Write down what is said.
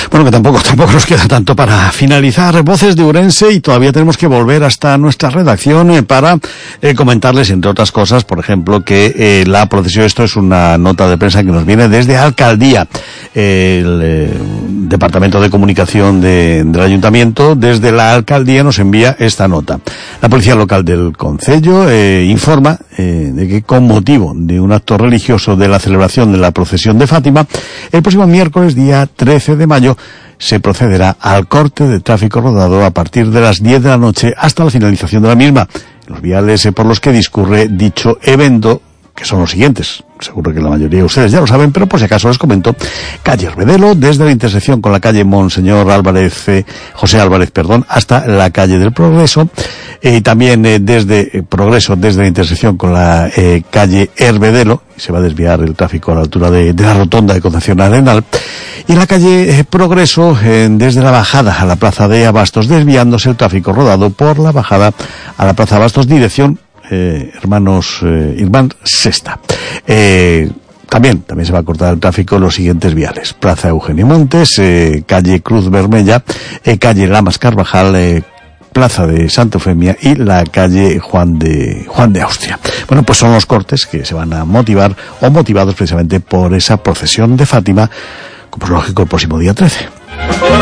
Bueno, que tampoco nos queda tanto para finalizar. Voces de Ourense, y todavía tenemos que volver hasta nuestra redacción para comentarles, entre otras cosas, por ejemplo, que la procesión, esto es una nota de prensa que nos viene desde Alcaldía, el Departamento de Comunicación del Ayuntamiento. Desde la Alcaldía nos envía esta nota. La Policía Local del Concello informa de que, con motivo de un acto religioso de la celebración de la procesión de Fátima, el próximo miércoles, día 13 de mayo, se procederá al corte de tráfico rodado a partir de las 10 de la noche hasta la finalización de la misma. Los viales por los que discurre dicho evento, que son los siguientes, seguro que la mayoría de ustedes ya lo saben, pero por si acaso les comento: calle Herbedelo, desde la intersección con la calle Monseñor Álvarez, José Álvarez, hasta la calle del Progreso, y también desde Progreso, desde la intersección con la calle Herbedelo, se va a desviar el tráfico a la altura de la rotonda de Concepción Arenal, y la calle Progreso, desde la bajada a la plaza de Abastos, desviándose el tráfico rodado por la bajada a la plaza de Abastos, dirección Hermanos Irmán Sexta. También se va a cortar el tráfico en los siguientes viales: Plaza Eugenio Montes, calle Cruz Bermella, calle Lamas Carvajal, Plaza de Santa Eufemia y la calle Juan de Austria. Bueno, pues son los cortes que se van a motivar, o motivados precisamente por esa procesión de Fátima, como es lógico, el próximo día 13.